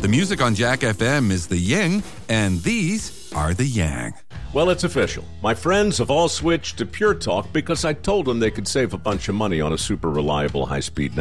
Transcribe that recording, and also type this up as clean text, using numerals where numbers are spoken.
The music on Jack FM is the yin, and these are the yang. Well, it's official. My friends have all switched to Pure Talk because I told them they could save a bunch of money on a super reliable high-speed